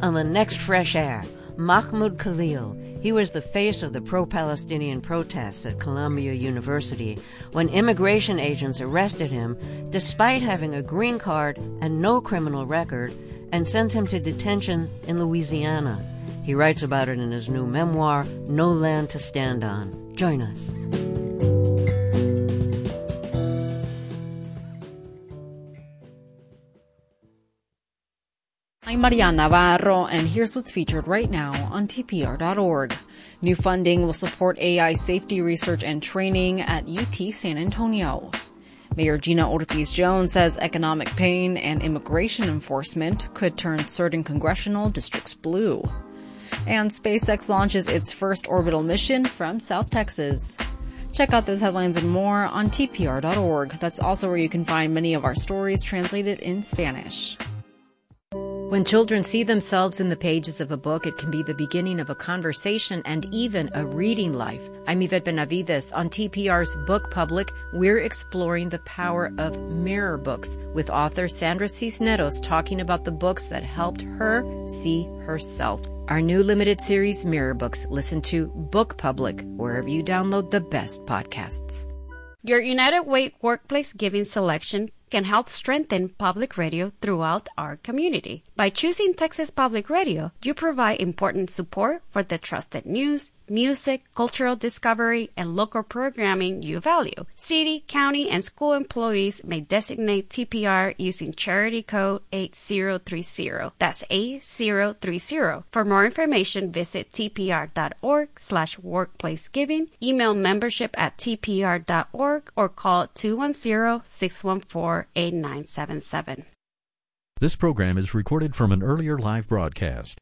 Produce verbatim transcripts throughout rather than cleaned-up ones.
On the next Fresh Air, Mahmoud Khalil. He was the face of the pro-Palestinian protests at Columbia University when immigration agents arrested him despite having a green card and no criminal record and sent him to detention in Louisiana. He writes about it in his new memoir, No Land to Stand On. Join us. I'm Mariana Navarro, and here's what's featured right now on T P R dot org. New funding will support A I safety research and training at U T San Antonio. Mayor Gina Ortiz-Jones says economic pain and immigration enforcement could turn certain congressional districts blue. And SpaceX launches its first orbital mission from South Texas. Check out those headlines and more on T P R dot org. That's also where you can find many of our stories translated in Spanish. When children see themselves in the pages of a book, it can be the beginning of a conversation and even a reading life. I'm Yvette Benavides. On T P R's Book Public, we're exploring the power of mirror books with author Sandra Cisneros talking about the books that helped her see herself. Our new limited series, Mirror Books. Listen to Book Public wherever you download the best podcasts. Your United Way Workplace Giving selection can help strengthen public radio throughout our community. By choosing Texas Public Radio, you provide important support for the trusted news, music, cultural discovery, and local programming you value. City, county, and school employees may designate T P R using charity code eight zero three zero. That's eight zero three zero. For more information, visit T P R dot org slash workplace giving, email membership at T P R dot org, or call two one zero, six one four, eight nine seven seven. This program is recorded from an earlier live broadcast.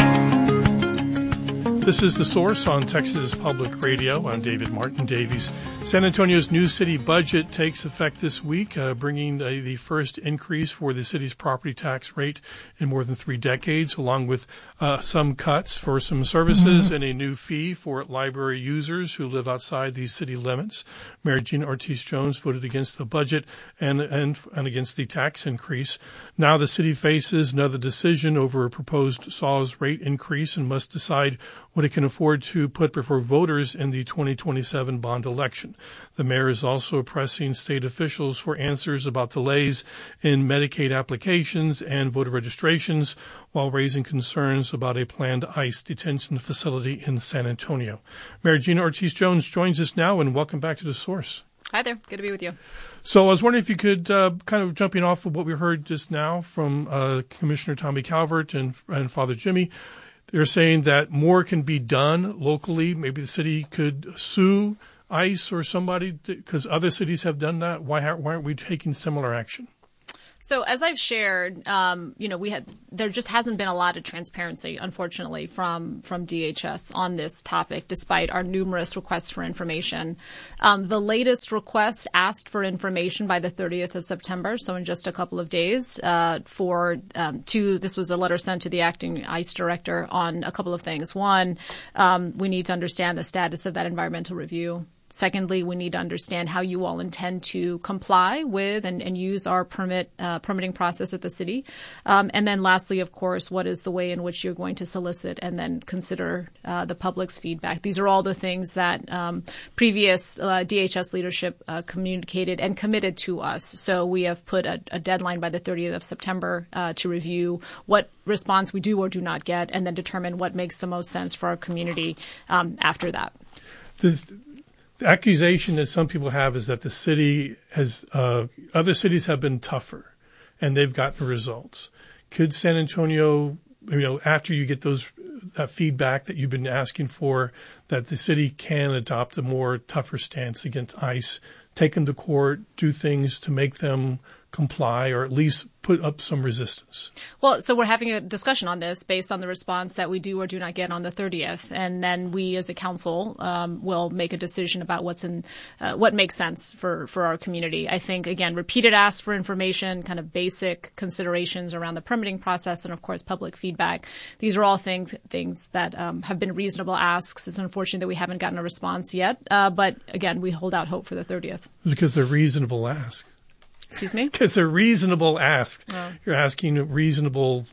This is The Source on Texas Public Radio. I'm David Martin Davies. San Antonio's new city budget takes effect this week, uh, bringing uh, the first increase for the city's property tax rate in more than three decades, along with uh, some cuts for some services mm-hmm. and a new fee for library users who live outside these city limits. Mayor Gina Ortiz-Jones voted against the budget and, and, and against the tax increase. Now the city faces another decision over a proposed S A W's rate increase and must decide what it can afford to put before voters in the twenty twenty-seven bond election. The mayor is also pressing state officials for answers about delays in Medicaid applications and voter registrations, while raising concerns about a planned ICE detention facility in San Antonio. Mayor Gina Ortiz-Jones joins us now, and welcome back to The Source. Hi there. Good to be with you. So I was wondering if you could, uh, kind of jumping off of what we heard just now from uh, Commissioner Tommy Calvert and, and Father Jimmy, they're saying that more can be done locally. Maybe the city could sue ICE or somebody because other cities have done that. Why, why aren't we taking similar action? So as I've shared, um, you know, we had there just hasn't been a lot of transparency, unfortunately, from from D H S on this topic, despite our numerous requests for information. Um, the latest request asked for information by the thirtieth of September, so in just a couple of days. Uh, for um, two, this was a letter sent to the acting ICE director on a couple of things. One, um, we need to understand the status of that environmental review. Secondly, we need to understand how you all intend to comply with and, and use our permit uh, permitting process at the city. Um, and then lastly, of course, what is the way in which you're going to solicit and then consider uh, the public's feedback? These are all the things that um, previous uh, D H S leadership uh, communicated and committed to us. So we have put a, a deadline by the thirtieth of September uh, to review what response we do or do not get and then determine what makes the most sense for our community um, after that. This- The accusation that some people have is that the city has, uh, other cities have been tougher and they've gotten results. Could San Antonio, you know, after you get those, that feedback that you've been asking for, that the city can adopt a more tougher stance against ICE, take them to court, do things to make them comply or at least put up some resistance? Well, so we're having a discussion on this based on the response that we do or do not get on the thirtieth. And then we as a council um, will make a decision about what's in, uh, what makes sense for, for our community. I think, again, repeated asks for information, kind of basic considerations around the permitting process and, of course, public feedback. These are all things things that um, have been reasonable asks. It's unfortunate that we haven't gotten a response yet. Uh, but, again, we hold out hope for the thirtieth. Because they're reasonable asks. Excuse me? Because they're reasonable asks. Oh. You're asking reasonable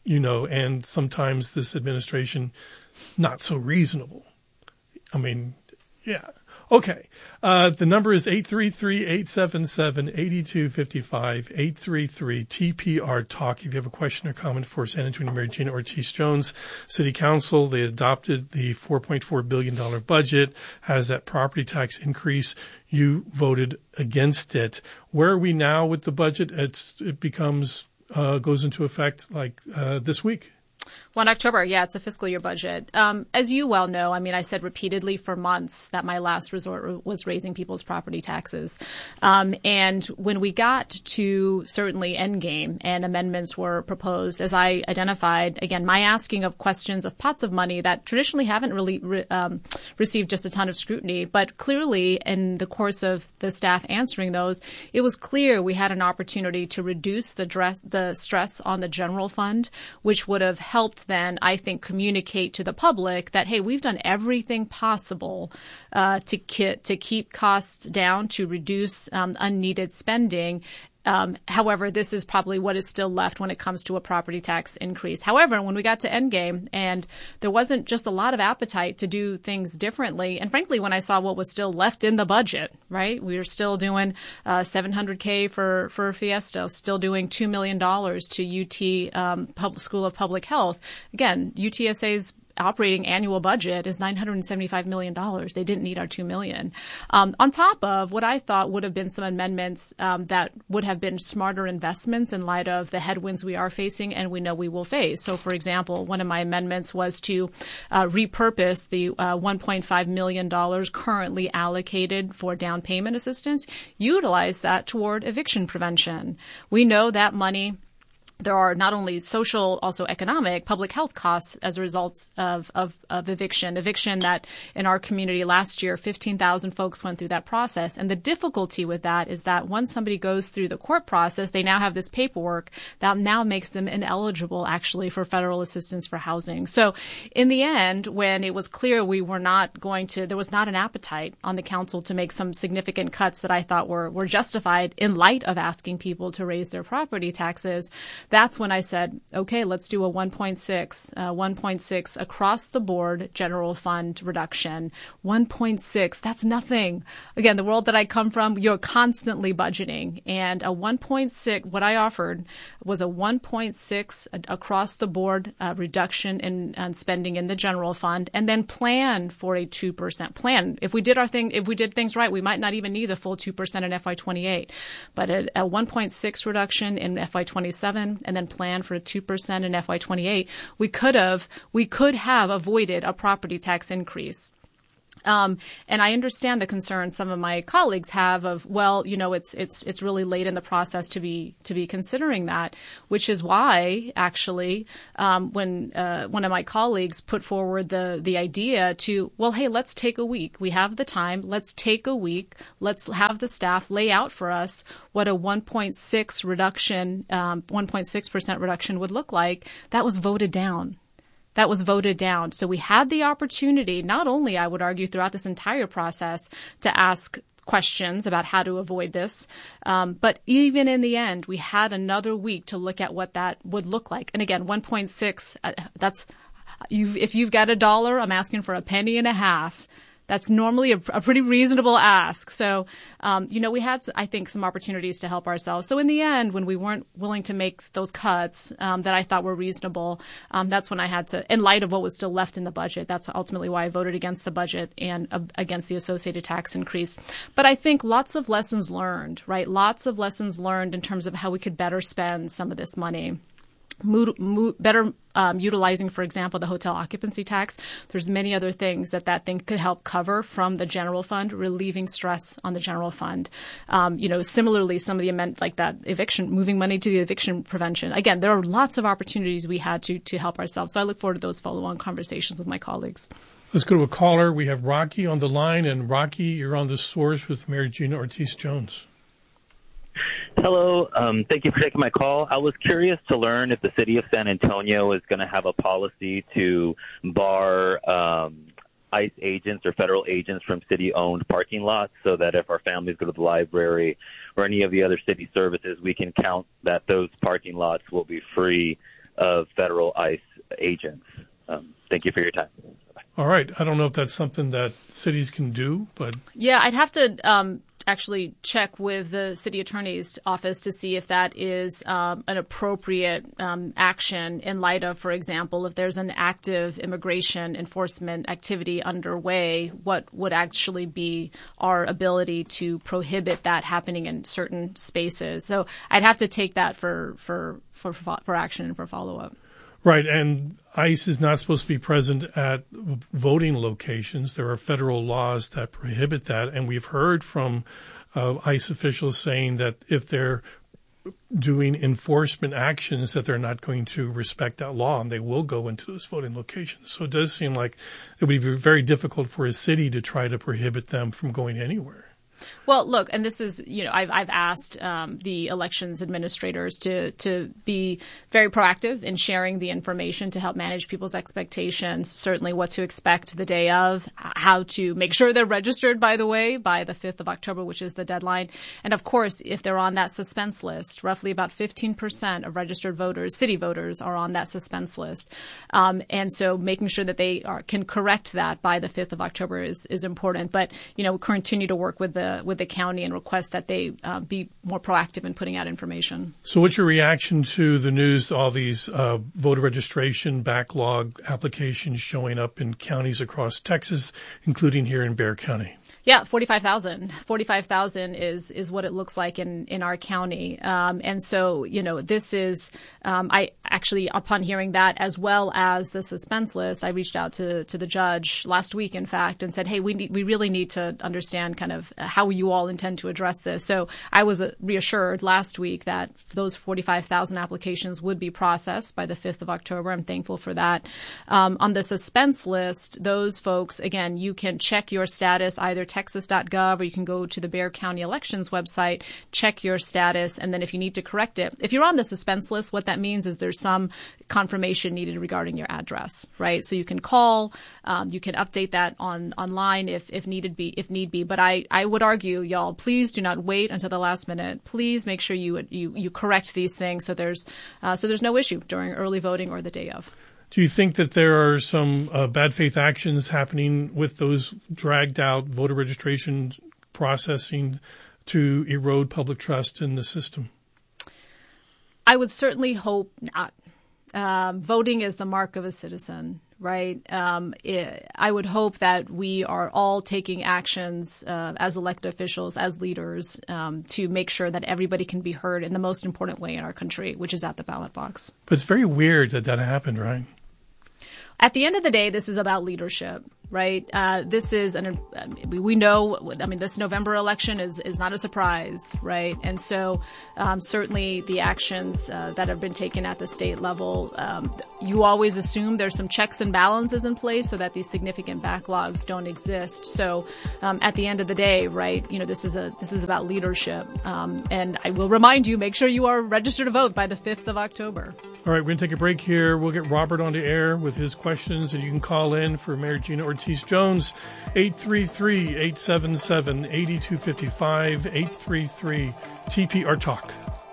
you know, and sometimes this administration not so reasonable. I mean, yeah. Okay. Uh, the number is eight three three, eight seven seven, eight two five five, eight three three T P R Talk. If you have a question or comment for San Antonio Mayor Gina Ortiz-Jones, City Council, they adopted the four point four billion dollars budget, has that property tax increase. You voted against it. Where are we now with the budget? It's, it becomes, uh, goes into effect like, uh, this week. One October, yeah, it's a fiscal year budget. Um, as you well know, I mean, I said repeatedly for months that my last resort was raising people's property taxes. Um, and when we got to certainly endgame and amendments were proposed, as I identified, again, my asking of questions of pots of money that traditionally haven't really re- um, received just a ton of scrutiny, but clearly in the course of the staff answering those, it was clear we had an opportunity to reduce the, dress, the stress on the general fund, which would have helped then, I think, communicate to the public that, hey, we've done everything possible uh, to, ki- to keep costs down, to reduce um, unneeded spending. Um, however, this is probably what is still left when it comes to a property tax increase. However, when we got to endgame and there wasn't just a lot of appetite to do things differently, and frankly, when I saw what was still left in the budget, right, we were still doing uh, seven hundred K for, for Fiesta, still doing two million dollars to U T um, Public School of Public Health. Again, U T S A's operating annual budget is nine hundred seventy-five million dollars. They didn't need our two million dollars. Um, on top of what I thought would have been some amendments um, that would have been smarter investments in light of the headwinds we are facing and we know we will face. So, for example, one of my amendments was to uh, repurpose the uh, one point five million dollars currently allocated for down payment assistance, utilize that toward eviction prevention. We know that money. There are not only social, also economic, public health costs as a result of, of, of eviction. Eviction that in our community last year, fifteen thousand folks went through that process. And the difficulty with that is that once somebody goes through the court process, they now have this paperwork that now makes them ineligible actually for federal assistance for housing. So in the end, when it was clear we were not going to, there was not an appetite on the council to make some significant cuts that I thought were, were justified in light of asking people to raise their property taxes, that's when I said, okay, let's do a one point six, uh, one point six across the board general fund reduction. one point six, that's nothing. Again, the world that I come from, you're constantly budgeting. And a one point six, what I offered was a one point six across the board uh, reduction in, in spending in the general fund, and then plan for a two percent plan. If we did our thing, if we did things right, we might not even need the full two percent in F Y twenty-eight. But a, a one point six reduction in F Y twenty-seven, and then plan for a two percent in F Y twenty-eight, we could have, we could have avoided a property tax increase. Um, and I understand the concern some of my colleagues have of, well, you know, it's, it's, it's really late in the process to be, to be considering that, which is why actually, um, when, uh, one of my colleagues put forward the, the idea to, well, hey, let's take a week. We have the time. Let's take a week. Let's have the staff lay out for us what a one point six reduction, um, one point six percent reduction would look like. That was voted down. That was voted down. So we had the opportunity, not only, I would argue, throughout this entire process, to ask questions about how to avoid this, um, but even in the end, we had another week to look at what that would look like. And again, one point six, uh, that's, you've, if you've got a dollar, I'm asking for a penny and a half. That's normally a, a pretty reasonable ask. So, um, you know, we had, I think, some opportunities to help ourselves. So in the end, when we weren't willing to make those cuts um, that I thought were reasonable, um, that's when I had to, in light of what was still left in the budget, that's ultimately why I voted against the budget and uh, against the associated tax increase. But I think lots of lessons learned, right? Lots of lessons learned in terms of how we could better spend some of this money. Mood, mood, better um, utilizing, for example, the hotel occupancy tax. There's many other things that that thing could help cover from the general fund, relieving stress on the general fund. Um, you know, similarly, some of the amend like that eviction, moving money to the eviction prevention. Again, there are lots of opportunities we had to to help ourselves. So I look forward to those follow-on conversations with my colleagues. Let's go to a caller. We have Rocky on the line, and Rocky, you're on The Source with Mayor Gina Ortiz-Jones. Hello. Um, thank you for taking my call. I was curious to learn if the city of San Antonio is going to have a policy to bar um, ICE agents or federal agents from city-owned parking lots so that if our families go to the library or any of the other city services, we can count that those parking lots will be free of federal ICE agents. Um, thank you for your time. All right. I don't know if that's something that cities can do, but yeah, I'd have to um, actually check with the city attorney's office to see if that is um, an appropriate um, action in light of, for example, if there's an active immigration enforcement activity underway, what would actually be our ability to prohibit that happening in certain spaces. So I'd have to take that for for for, for action and for follow-up. Right, and ICE is not supposed to be present at voting locations. There are federal laws that prohibit that, and we've heard from uh, ICE officials saying that if they're doing enforcement actions, that they're not going to respect that law, and they will go into those voting locations. So it does seem like it would be very difficult for a city to try to prohibit them from going anywhere. Well, look, and this is, you know, I've, I've asked um, the elections administrators to, to be very proactive in sharing the information to help manage people's expectations, certainly what to expect the day of, how to make sure they're registered, by the way, by the fifth of October, which is the deadline. And of course, if they're on that suspense list, roughly about fifteen percent of registered voters, city voters, are on that suspense list. Um, and so making sure that they are, can correct that by the fifth of October is, is important. But, you know, we continue to work with the with the county and request that they uh, be more proactive in putting out information. So what's your reaction to the news, all these uh, voter registration backlog applications showing up in counties across Texas, including here in Bexar County? Yeah, forty-five thousand. forty-five thousand is, is what it looks like in, in our county. Um, and so, you know, this is, um, I actually, upon hearing that, as well as the suspense list, I reached out to, to the judge last week, in fact, and said, hey, we need, we really need to understand kind of how you all intend to address this. So I was reassured last week that those forty-five thousand applications would be processed by the fifth of October. I'm thankful for that. Um, on the suspense list, those folks, again, you can check your status either texas dot gov, or you can go to the Bexar County Elections website, check your status, and then if you need to correct it, if you're on the suspense list, what that means is there's some confirmation needed regarding your address, right? So you can call, um, you can update that on online if if needed be if need be. But I I would argue, y'all, please do not wait until the last minute. Please make sure you you you correct these things so there's uh, so there's no issue during early voting or the day of. Do you think that there are some uh, bad faith actions happening with those dragged out voter registration processing to erode public trust in the system? I would certainly hope not. Um, voting is the mark of a citizen, right? Um, it, I would hope that we are all taking actions uh, as elected officials, as leaders, um, to make sure that everybody can be heard in the most important way in our country, which is at the ballot box. But it's very weird that that happened, right? At the end of the day, this is about leadership, right? Uh, this is an, we know, I mean, this November election is, is not a surprise, right? And so, um, certainly the actions, uh, that have been taken at the state level, um, you always assume there's some checks and balances in place so that these significant backlogs don't exist. So, um, at the end of the day, right, you know, this is a, this is about leadership. Um, and I will remind you, make sure you are registered to vote by the fifth of October. All right, we're going to take a break here. We'll get Robert onto air with his questions, and you can call in for Mayor Gina Ortiz-Jones, eight three three, eight seven seven, eight two five five, eight three three T P R Talk.